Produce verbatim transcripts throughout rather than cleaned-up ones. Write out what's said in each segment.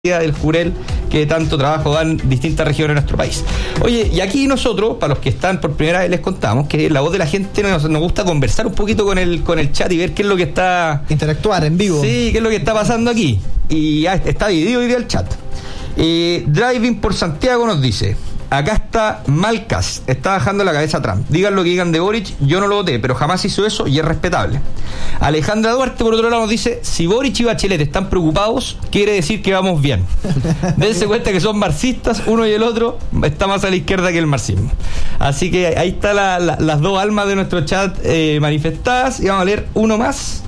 del Jurel, que tanto trabajo dan distintas regiones de nuestro país. Oye, y aquí nosotros, para los que están por primera vez, les contamos que la voz de la gente nos, nos gusta conversar un poquito con el, con el chat y ver qué es lo que está... Interactuar en vivo. Sí, qué es lo que está pasando aquí. Y ya está dividido hoy día el chat. Eh, Driving por Santiago nos dice: acá está Malcas, está bajando la cabeza a Trump. Digan lo que digan de Boric, yo no lo voté, pero jamás hizo eso y es respetable. Alejandra Duarte, por otro lado, nos dice: si Boric y Bachelet están preocupados, quiere decir que vamos bien. Dense cuenta que son marxistas, uno y el otro está más a la izquierda que el marxismo. Así que ahí están la, la, las dos almas de nuestro chat eh, manifestadas. Y vamos a leer uno más.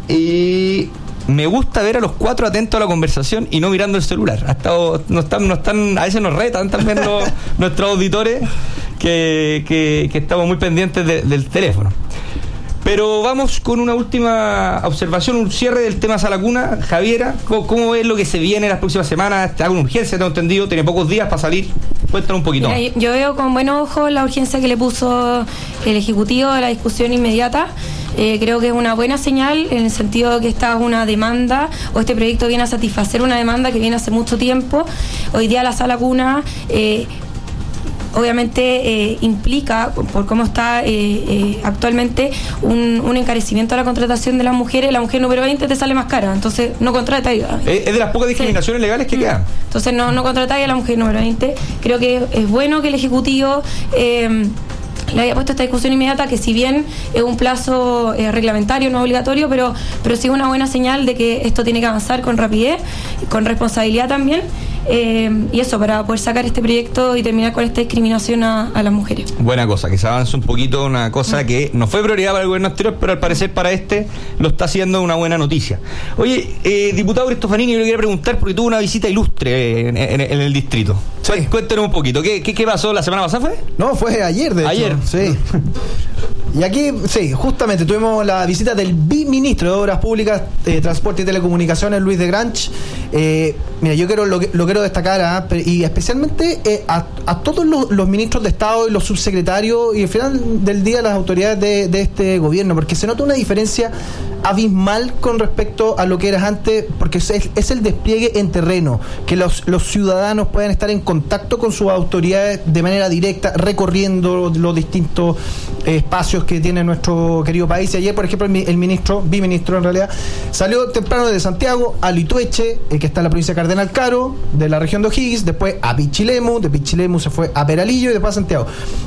Y... me gusta ver a los cuatro atentos a la conversación y no mirando el celular. Ha estado, no están, no están, a veces nos retan también los, nuestros auditores que, que, que estamos muy pendientes de, del teléfono. Pero vamos con una última observación, un cierre del tema Salacuna. Javiera, ¿cómo, cómo es lo que se viene las próximas semanas? Está con urgencia, tengo entendido, tiene pocos días para salir. Cuéntanos un poquito. Mira, yo veo con buenos ojos la urgencia que le puso el Ejecutivo a la discusión inmediata. Eh, creo que es una buena señal en el sentido de que esta es una demanda, o este proyecto viene a satisfacer una demanda que viene hace mucho tiempo. Hoy día la Sala Cuna eh, obviamente eh, implica, por cómo está eh, eh, actualmente, un, un encarecimiento a la contratación de las mujeres. La mujer número veinte te sale más cara, entonces no contratáis. Es de las pocas discriminaciones sí. legales que quedan. Entonces no, no contratáis a la mujer número veinte. Creo que es bueno que el Ejecutivo eh, le había puesto esta discusión inmediata, que si bien es un plazo eh, reglamentario, no obligatorio, pero, pero sí es una buena señal de que esto tiene que avanzar con rapidez, con responsabilidad también, eh, y eso, para poder sacar este proyecto y terminar con esta discriminación a, a las mujeres. Buena cosa, que se avance un poquito, una cosa mm. que no fue prioridad para el gobierno anterior, pero al parecer para este lo está haciendo una buena noticia. Oye, eh, diputado Cristofanini, yo le quería preguntar, porque tuvo una visita ilustre en, en, en el distrito. Sí. Cuéntenos un poquito, ¿qué, qué, qué pasó la semana pasada? ¿Fue? No, fue ayer, de hecho. Ayer. Sí. Y aquí, sí, justamente tuvimos la visita del viceministro de Obras Públicas, eh, Transporte y Telecomunicaciones, Luis de Granch. Eh, mira, yo quiero, lo, lo quiero destacar, ¿eh? y especialmente eh, a, a todos los, los ministros de Estado y los subsecretarios y al final del día las autoridades de, de este gobierno, porque se nota una diferencia abismal con respecto a lo que era antes, porque es, es el despliegue en terreno, que los, los ciudadanos puedan estar en contacto con sus autoridades de manera directa, recorriendo los distintos eh, espacios que tiene nuestro querido país. Y ayer, por ejemplo, el, el ministro, biministro en realidad, salió temprano de Santiago a Litueche, eh, que está en la provincia de Cardenal Caro, de la región de O'Higgins, después a Pichilemu, de Pichilemu se fue a Peralillo y después a Santiago.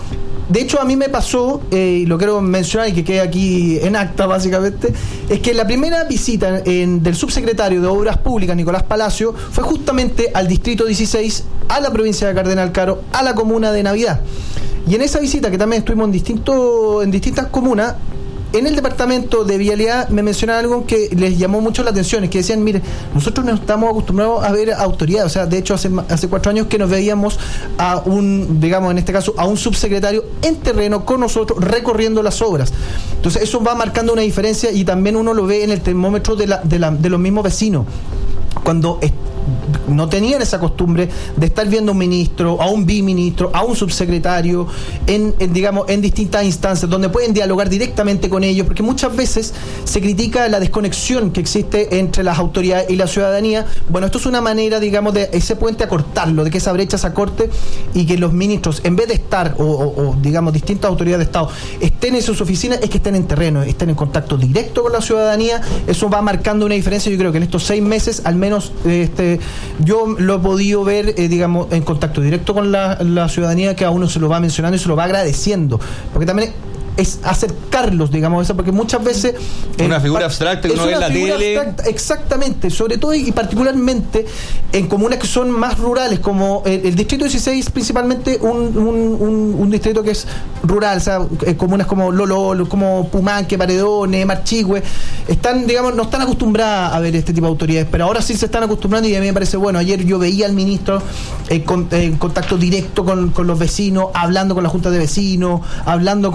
De hecho, a mí me pasó, eh, y lo quiero mencionar y que quede aquí en acta básicamente, es que la primera visita en, del subsecretario de Obras Públicas, Nicolás Palacio, fue justamente al distrito dieciséis, a la provincia de Cardenal Caro, a la comuna de Navidad. Y en esa visita, que también estuvimos en, distinto, en distintas comunas, en el departamento de vialidad me mencionaron algo que les llamó mucho la atención, es que decían, mire, nosotros no estamos acostumbrados a ver autoridad, o sea, de hecho hace, hace cuatro años que nos veíamos a un, digamos en este caso, a un subsecretario en terreno con nosotros recorriendo las obras. Entonces eso va marcando una diferencia y también uno lo ve en el termómetro de, la, de, la, de los mismos vecinos. Cuando est- no tenían esa costumbre de estar viendo a un ministro, a un biministro, a un subsecretario en, en digamos en distintas instancias donde pueden dialogar directamente con ellos, porque muchas veces se critica la desconexión que existe entre las autoridades y la ciudadanía. Bueno, esto es una manera, digamos, de ese puente acortarlo, de que esa brecha se acorte y que los ministros, en vez de estar o, o, o digamos distintas autoridades de Estado estén en sus oficinas, es que estén en terreno, estén en contacto directo con la ciudadanía. Eso va marcando una diferencia. Yo creo que en estos seis meses al menos este yo lo he podido ver, eh, digamos, en contacto directo con la, la ciudadanía, que a uno se lo va mencionando y se lo va agradeciendo, porque también es acercarlos, digamos, eso, porque muchas veces una eh, figura abstracta que uno ve en la tele. Abstracta, exactamente, sobre todo y particularmente en comunas que son más rurales, como el, el distrito dieciséis, principalmente un, un, un, un distrito que es rural, o sea, eh, comunas como Lolo, como Pumanque, Paredones, Marchigüe, están, digamos, no están acostumbradas a ver este tipo de autoridades, pero ahora sí se están acostumbrando y a mí me parece bueno. Ayer yo veía al ministro eh, con, eh, en contacto directo con, con los vecinos, hablando con la junta de vecinos, hablando con la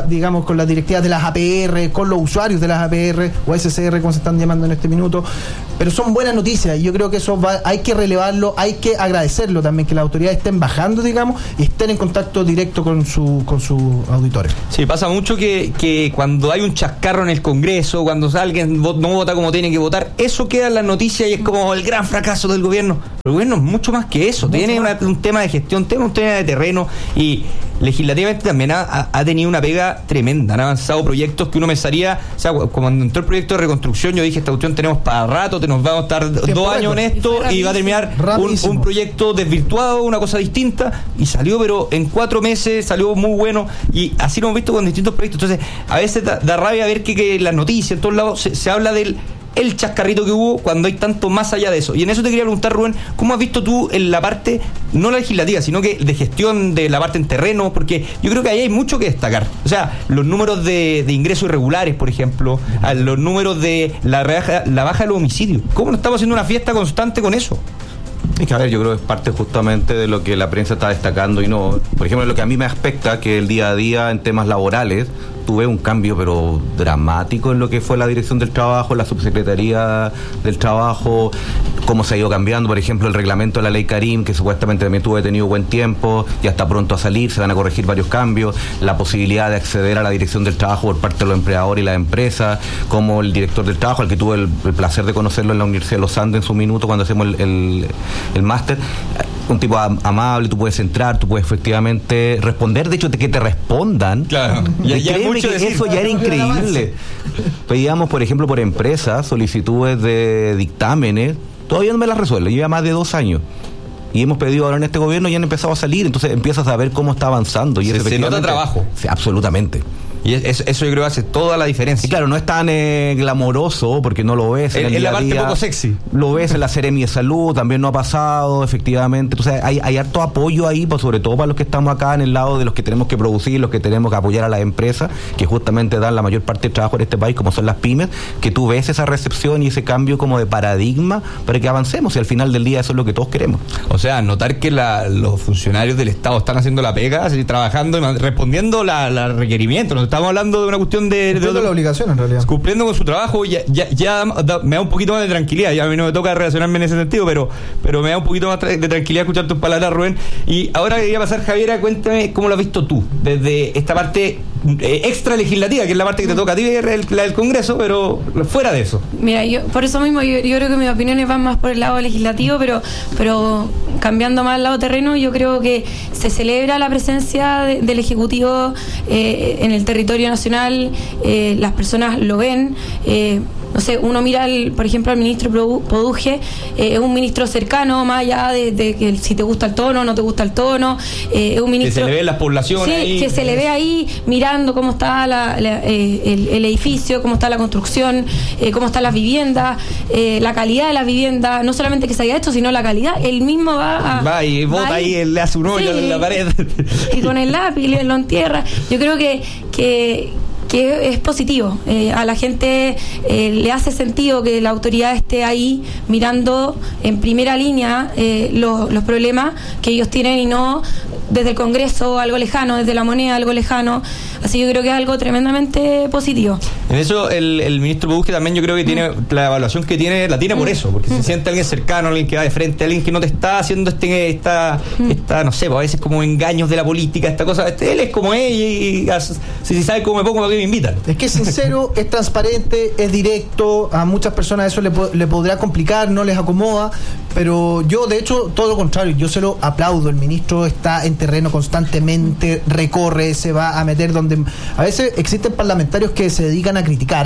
digamos, con las directivas de las A P R, con los usuarios de las A P R o S C R, como se están llamando en este minuto, pero son buenas noticias y yo creo que eso va, hay que relevarlo, hay que agradecerlo también, que las autoridades estén bajando, digamos, y estén en contacto directo con su con sus auditores. Sí, pasa mucho que, que cuando hay un chascarro en el Congreso, cuando alguien no vota como tiene que votar, eso queda en las noticias y es como el gran fracaso del gobierno. El gobierno es mucho más que eso, mucho tiene una, un tema de gestión, tiene un tema de terreno y legislativamente también ha, ha tenido una pega tremenda. Han avanzado proyectos que uno pensaría, o sea, cuando entró el proyecto de reconstrucción, yo dije, esta cuestión tenemos para rato, te nos vamos a estar dos años en esto y, y va a terminar un, un proyecto desvirtuado, una cosa distinta, y salió, pero en cuatro meses salió muy bueno, y así lo hemos visto con distintos proyectos. Entonces, a veces da, da rabia ver que, que las noticias en todos lados se, se habla del el chascarrito que hubo cuando hay tanto más allá de eso. Y en eso te quería preguntar, Rubén, ¿cómo has visto tú en la parte, no la legislativa, sino que de gestión de la parte en terreno? Porque yo creo que ahí hay mucho que destacar. O sea, los números de, de ingresos irregulares, por ejemplo, los números de la, rebaja, la baja de los homicidios. ¿Cómo no estamos haciendo una fiesta constante con eso? Es que, a ver, yo creo que es parte justamente de lo que la prensa está destacando y no, por ejemplo, lo que a mí me aspecta, que el día a día en temas laborales tuve un cambio pero dramático en lo que fue la dirección del trabajo, la subsecretaría del trabajo, cómo se ha ido cambiando, por ejemplo, el reglamento de la ley Karim, que supuestamente también tuvo tenido buen tiempo, ya está pronto a salir, se van a corregir varios cambios, la posibilidad de acceder a la dirección del trabajo por parte de los empleadores y las empresas, como el director del trabajo, al que tuve el, el placer de conocerlo en la Universidad de los Andes en su minuto cuando hacemos el, el, el máster, un tipo am- amable, tú puedes entrar, tú puedes efectivamente responder, de hecho, de que te respondan. Claro, ya, ya hay mucho que decir. Eso ya era increíble. Pedíamos, por ejemplo, por empresas, solicitudes de dictámenes, todavía no me las resuelve, lleva más de dos años. Y hemos pedido ahora en este gobierno y han empezado a salir, entonces empiezas a ver cómo está avanzando. Y se, es se nota trabajo. Sí, absolutamente. Y eso, eso yo creo que hace toda la diferencia. Y claro, no es tan eh, glamoroso, porque no lo ves en, en, el en la día parte a día. poco sexy. Lo ves en la Seremi de Salud, también no ha pasado, efectivamente. Entonces hay, hay harto apoyo ahí, pues, sobre todo para los que estamos acá en el lado de los que tenemos que producir, los que tenemos que apoyar a las empresas, que justamente dan la mayor parte del trabajo en este país, como son las pymes, que tú ves esa recepción y ese cambio como de paradigma para que avancemos, y al final del día eso es lo que todos queremos. O sea, notar que la, los funcionarios del Estado están haciendo la pega, así, trabajando y respondiendo la, la requerimientos. No estamos hablando de una cuestión de, de otro, la obligación en realidad, cumpliendo con su trabajo. Ya, ya, ya da, me da un poquito más de tranquilidad. Ya a mí no me toca relacionarme en ese sentido, pero, pero me da un poquito más tra- de tranquilidad escuchar tus palabras, Rubén. Y ahora quería pasar, Javiera, cuéntame cómo lo has visto tú desde esta parte eh, extra legislativa, que es la parte que te toca a ti, el, la del Congreso, pero fuera de eso. Mira, yo por eso mismo yo, yo creo que mis opiniones van más por el lado legislativo, pero pero cambiando más al lado terreno, yo creo que se celebra la presencia de, del Ejecutivo eh, en el territorio nacional. Eh, las personas lo ven. Eh, no sé, uno mira, el, por ejemplo, al ministro Poduje, eh, es un ministro cercano, más allá de, de que si te gusta el tono o no te gusta el tono, eh, es un ministro... Que se le ve en las poblaciones. Sí, ahí. que se le ve ahí mirando cómo está la, la, eh, el, el edificio, cómo está la construcción, eh, cómo están las viviendas, eh, la calidad de las viviendas, no solamente que se haya esto, sino la calidad. Él mismo va a... Va y vota ahí, ahí, le hace un hoyo sí, en la pared. Y con el lápiz lo entierra. Yo creo que... que que es positivo. Eh, a la gente eh, le hace sentido que la autoridad esté ahí mirando en primera línea eh, los, los problemas que ellos tienen y no desde el Congreso algo lejano, desde la moneda algo lejano. Así yo creo que es algo tremendamente positivo. En eso el, el ministro Poduje también yo creo que tiene mm. la evaluación que tiene, la tiene mm. por eso, porque mm. se siente alguien cercano, alguien que va de frente, alguien que no te está haciendo este esta, mm. esta no sé, pues a veces como engaños de la política, esta cosa. Este, él es como ella y, y si, si sabe cómo me pongo, ¿para qué me invitan? Es que es sincero, es transparente, es directo. A muchas personas eso le, le podrá complicar, no les acomoda, pero yo de hecho todo lo contrario, yo se lo aplaudo. El ministro está en terreno constantemente, recorre, se va a meter donde... A veces existen parlamentarios que se dedican a criticar,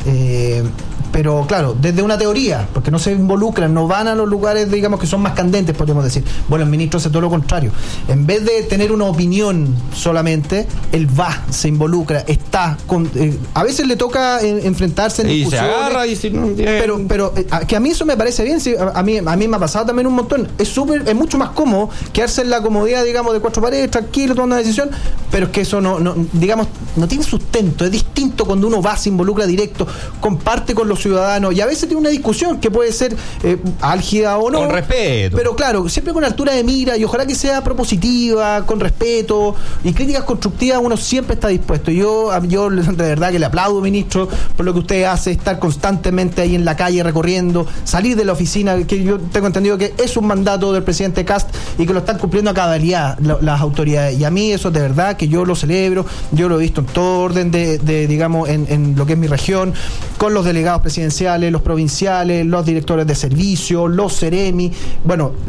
eh, pero claro, desde una teoría, porque no se involucran, no van a los lugares, digamos, que son más candentes, podríamos decir. Bueno, el ministro hace todo lo contrario. En vez de tener una opinión solamente, él va, se involucra, está con, eh, a veces le toca eh, enfrentarse en y discusiones, se agarra y si no tiene... pero, pero eh, a, que a mí eso me parece bien. Sí, a, a mí a mí me ha pasado también un montón. Es súper, es mucho más cómodo quedarse en la comodidad, digamos, de cuatro paredes, tranquilo, tomando una decisión, pero es que eso no, no digamos, no tiene sustento. Es distinto cuando uno va, se involucra directo, comparte con los los ciudadanos, y a veces tiene una discusión que puede ser eh, álgida o no. Con respeto. Pero claro, siempre con altura de mira, y ojalá que sea propositiva, con respeto, y críticas constructivas uno siempre está dispuesto. Yo, yo de verdad que le aplaudo, ministro, por lo que usted hace, estar constantemente ahí en la calle recorriendo, salir de la oficina, que yo tengo entendido que es un mandato del presidente Kast y que lo están cumpliendo a cabalidad lo, las autoridades. Y a mí eso de verdad que yo lo celebro, yo lo he visto en todo orden de, de digamos, en, en lo que es mi región, con los delegados presidenciales, los provinciales, los directores de servicio, los Ceremi, bueno,